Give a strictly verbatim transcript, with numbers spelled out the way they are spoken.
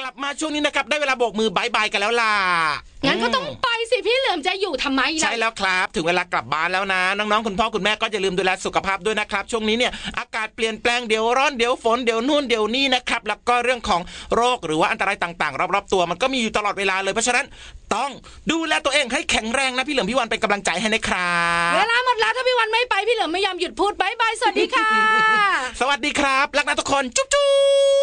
ลับมาช่วงนี้นะครับได้เวลาโบกมือบายบายกันแล้วล่ะงั้นก็ต้องไปสิพี่เหลิมจะอยู่ทำไมล่ะใช่แล้วครับถึงเวลากลับบ้านแล้วนะน้องๆคุณพ่อคุณแม่ก็อย่าลืมดูแลสุขภาพด้วยนะครับช่วงนี้เนี่ยอากาศเปลี่ยนแปลงเดี๋ยวร้อนเดี๋ยวฝนเดี๋ยวนู่นเดี๋ยวนี่นะครับแล้วก็เรื่องของโรคหรือว่าอันตรายต่างๆรอบๆตัวมันก็มีอยู่ตลอดเวลาเลยเพราะฉะนั้นต้องดูแลตัวเองให้แข็งแรงนะพี่เหลิมพี่วันเป็นกำลังใจให้นะครับเวลาหมดแล้วถ้าพี่วันไม่ไปพี่เหลิมไม่ยอมหยุดพูดบายบายสวัสดีค่ะสวัสดีครับรักนะทุกคนจุ๊บ